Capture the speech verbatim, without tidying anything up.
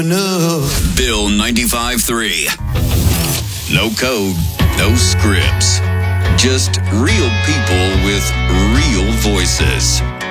Bill ninety-five three. No code, no scripts. Just real people with real voices.